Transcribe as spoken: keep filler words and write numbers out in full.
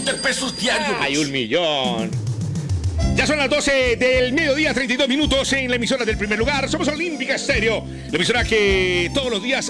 de pesos diarios. Hay un millón. Ya son las doce del mediodía, treinta y dos minutos en la emisora del primer lugar. Somos Olímpica Estéreo, la emisora que todos los días